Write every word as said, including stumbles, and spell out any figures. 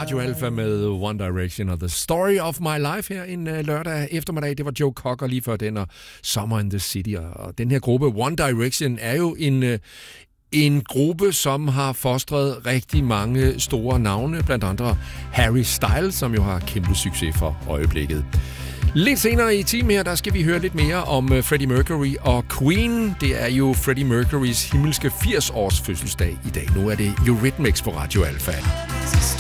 Radio Alpha med One Direction og The Story of My Life her en uh, lørdag eftermiddag. Det var Joe Cocker lige før den, og Summer in the City. Og den her gruppe, One Direction, er jo en, uh, en gruppe, som har fostret rigtig mange store navne, blandt andre Harry Styles, som jo har kæmpe succes for øjeblikket. Lidt senere i timen her, der skal vi høre lidt mere om uh, Freddie Mercury og Queen. Det er jo Freddie Mercurys himmelske firs-års fødselsdag i dag. Nu er det Eurythmics på Radio Alpha.